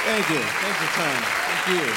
Thank you. Thanks for coming. Thank you.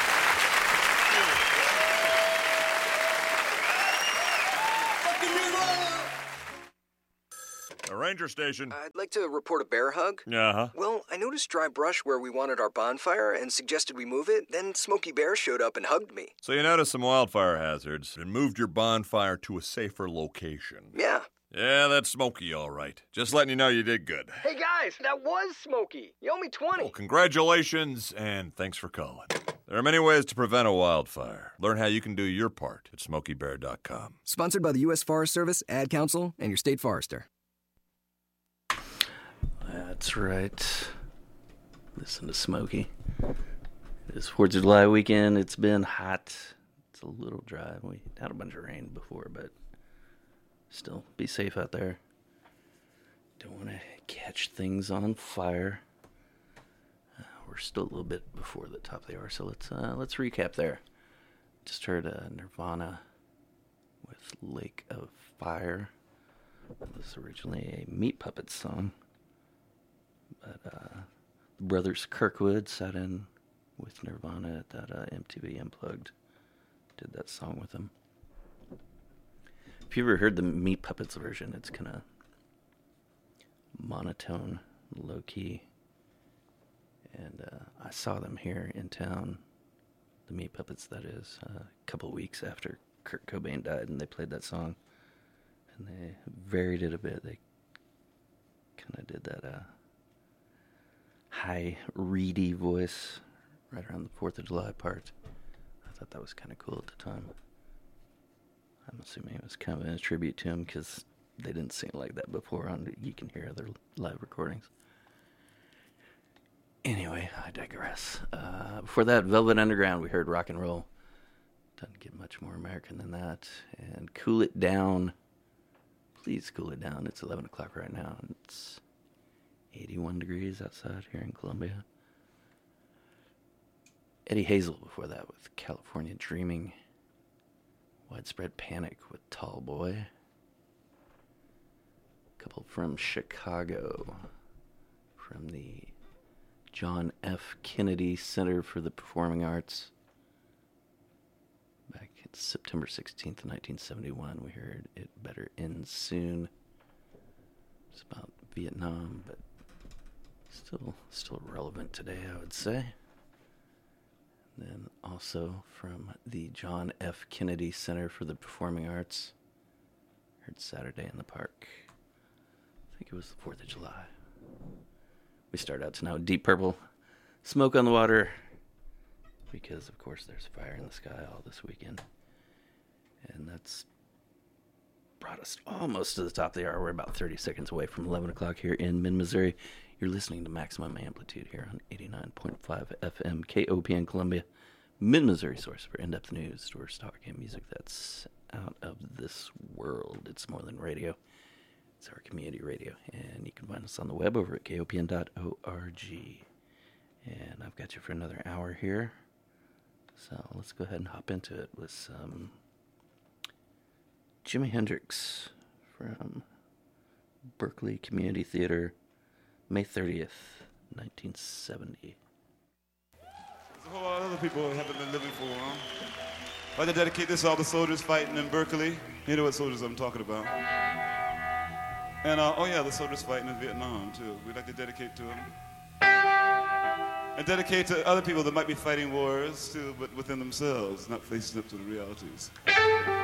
A ranger station. I'd like to report a bear hug. Uh-huh. Well, I noticed dry brush where we wanted our bonfire and suggested we move it. Then Smokey Bear showed up and hugged me. So you noticed some wildfire hazards and moved your bonfire to a safer location. Yeah. Yeah, that's Smokey, all right. Just letting you know you did good. Hey, guys, that was Smokey. You owe me 20. Well, congratulations, and thanks for calling. There are many ways to prevent a wildfire. Learn how you can do your part at SmokeyBear.com. Sponsored by the U.S. Forest Service, Ad Council, and your state forester. That's right. Listen to Smokey. It is 4th of July weekend. It's been hot. It's a little dry. We had a bunch of rain before, but still be safe out there. Don't want to catch things on fire. We're still a little bit before the top of the hour, so let's recap there. Just heard Nirvana with Lake of Fire. It was originally a Meat Puppets song. But the brothers Kirkwood sat in with Nirvana at that MTV Unplugged. Did that song with them. If you ever heard the Meat Puppets version, it's kind of monotone, low-key. And I saw them here in town, the Meat Puppets, that is, a couple weeks after Kurt Cobain died, and they played that song. And they varied it a bit. They kind of did that high, reedy voice right around the 4th of July part. I thought that was kind of cool at the time. I'm assuming it was kind of a tribute to him because they didn't sing like that before. You can hear other live recordings. Anyway, I digress. Before that, Velvet Underground, we heard Rock and Roll. Doesn't get much more American than that. And Cool It Down. Please cool it down. It's 11 o'clock right now. And it's 81 degrees outside here in Columbia. Eddie Hazel before that with California Dreaming. Widespread Panic with Tall Boy. Couple from Chicago. From the John F. Kennedy Center for the Performing Arts. Back at September 16th, 1971, we heard It Better End Soon. It's about Vietnam, but still relevant today, I would say. And then also from the John F. Kennedy Center for the Performing Arts, heard Saturday in the Park. I think it was the 4th of July. We start out tonight with Deep Purple, Smoke on the Water, because of course there's fire in the sky all this weekend. And that's brought us almost to the top of the hour. We're about 30 seconds away from 11 o'clock here in Mid-Missouri. You're listening to Maximum Amplitude here on 89.5 FM KOPN Columbia, Mid-Missouri source for in-depth news, stories, talk, and music that's out of this world. It's more than radio. It's our community radio. And you can find us on the web over at kopn.org. And I've got you for another hour here. So let's go ahead and hop into it with some Jimi Hendrix from Berkeley Community Theater, May 30th, 1970. There's a whole lot of other people who haven't been living for long. I'd like to dedicate this to all the soldiers fighting in Berkeley. You know what soldiers I'm talking about. And, the soldiers fighting in Vietnam, too. We'd like to dedicate to them. And dedicate to other people that might be fighting wars, too, but within themselves, not facing up to the realities.